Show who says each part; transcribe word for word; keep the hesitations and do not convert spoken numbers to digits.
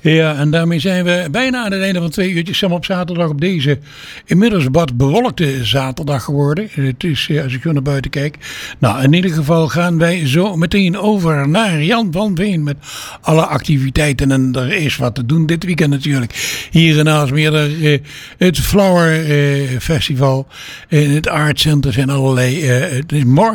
Speaker 1: Ja, en daarmee zijn we bijna aan het einde van twee uurtjes. Sam op zaterdag op deze inmiddels wat bewolkte zaterdag geworden. Het is, als ik zo naar buiten kijk. Nou, in ieder geval gaan wij zo meteen over naar Jan van Veen met alle activiteiten. En er is wat te doen dit weekend natuurlijk. Hier in Aalsmeer, uh, het Flower uh, Festival. In het Art Center zijn allerlei. Uh, het is morgen.